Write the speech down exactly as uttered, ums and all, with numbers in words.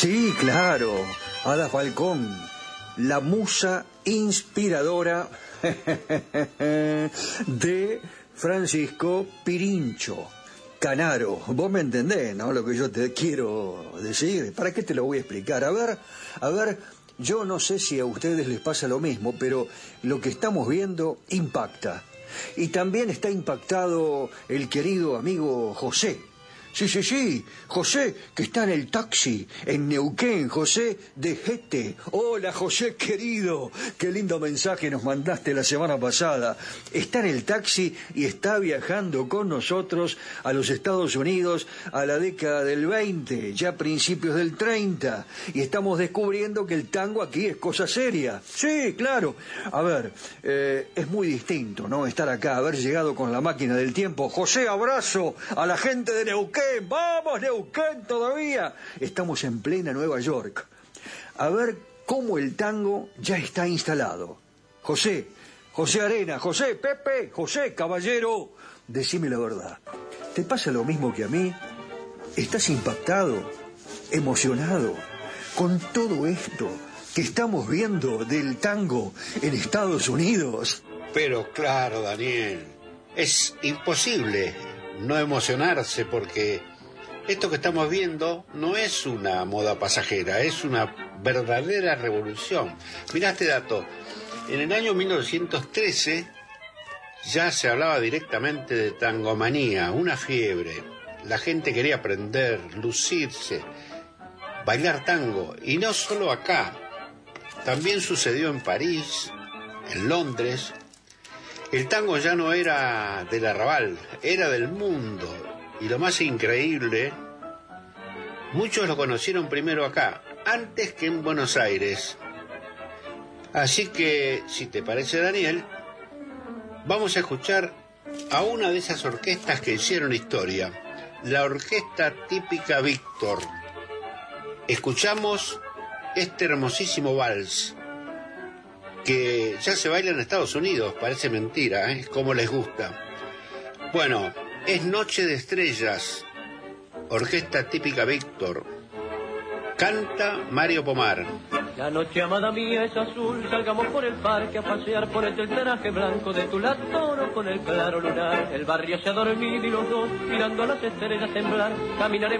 Sí, claro, Ada Falcón, la musa inspiradora de Francisco Pirincho Canaro. Vos me entendés, ¿no? Lo que yo te quiero decir. ¿Para qué te lo voy a explicar? A ver, a ver, yo no sé si a ustedes les pasa lo mismo, pero lo que estamos viendo impacta. Y también está impactado el querido amigo José. Sí, sí, sí, José, que está en el taxi, en Neuquén, José de Gete. Hola, José, querido, qué lindo mensaje nos mandaste la semana pasada. Está en el taxi y está viajando con nosotros a los Estados Unidos a la década del veinte, ya principios del treinta. Y estamos descubriendo que el tango aquí es cosa seria. Sí, claro. A ver, eh, es muy distinto, ¿no? Estar acá, haber llegado con la máquina del tiempo. José, abrazo a la gente de Neuquén. ¡Vamos, Neuquén, todavía! Estamos en plena Nueva York. A ver cómo el tango ya está instalado. José, José Arena, José, Pepe, José, caballero, decime la verdad. ¿Te pasa lo mismo que a mí? ¿Estás impactado, emocionado con todo esto que estamos viendo del tango en Estados Unidos? Pero claro, Daniel, es imposible no emocionarse porque esto que estamos viendo no es una moda pasajera, es una verdadera revolución. Mirá este dato, en el año mil novecientos trece ya se hablaba directamente de tangomanía, una fiebre. La gente quería aprender, lucirse, bailar tango, y no solo acá, también sucedió en París, en Londres. El tango ya no era del arrabal, era del mundo. Y lo más increíble, muchos lo conocieron primero acá, antes que en Buenos Aires. Así que, si te parece, Daniel, vamos a escuchar a una de esas orquestas que hicieron historia, la Orquesta Típica Víctor. Escuchamos este hermosísimo vals, que ya se baila en Estados Unidos, parece mentira, ¿eh? Como les gusta. Bueno, es Noche de Estrellas, Orquesta Típica Víctor. Canta Mario Pomar. La noche, amada mía, es azul, salgamos por el parque a pasear, ponete el traje blanco de tu latoro con el claro lunar. El barrio se ha dormido y los dos, mirando a las estrellas temblar, caminaremos